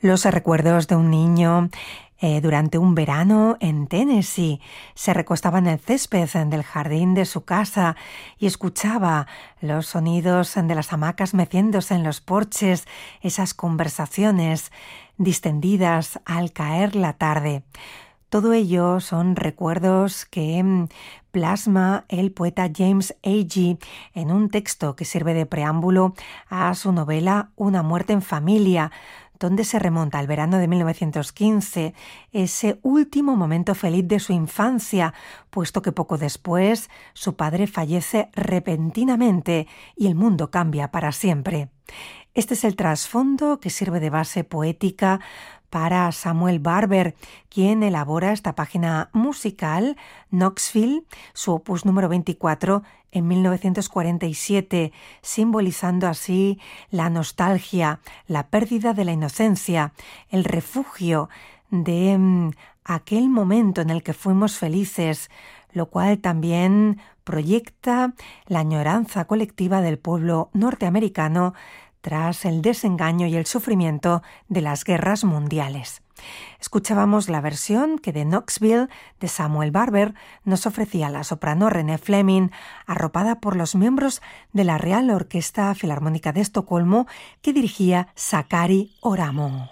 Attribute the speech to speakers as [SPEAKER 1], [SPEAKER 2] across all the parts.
[SPEAKER 1] Los recuerdos de un niño durante un verano en Tennessee. Se recostaba en el césped del jardín de su casa y escuchaba los sonidos de las hamacas meciéndose en los porches, esas conversaciones distendidas al caer la tarde. Todo ello son recuerdos que plasma el poeta James Agee en un texto que sirve de preámbulo a su novela Una muerte en familia, donde se remonta al verano de 1915, ese último momento feliz de su infancia, puesto que poco después su padre fallece repentinamente y el mundo cambia para siempre. Este es el trasfondo que sirve de base poética para Samuel Barber, quien elabora esta página musical, Knoxville, su opus número 24, en 1947, simbolizando así la nostalgia, la pérdida de la inocencia, el refugio de aquel momento en el que fuimos felices, lo cual también proyecta la añoranza colectiva del pueblo norteamericano tras el desengaño y el sufrimiento de las guerras mundiales. Escuchábamos la versión que de Knoxville de Samuel Barber nos ofrecía la soprano Renée Fleming, arropada por los miembros de la Real Orquesta Filarmónica de Estocolmo que dirigía Sakari Oramo.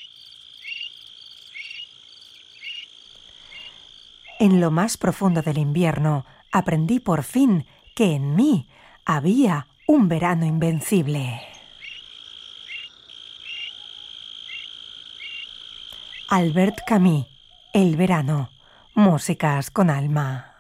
[SPEAKER 1] En lo más profundo del invierno aprendí por fin que en mí había un verano invencible. Albert Camus, El verano, músicas con alma.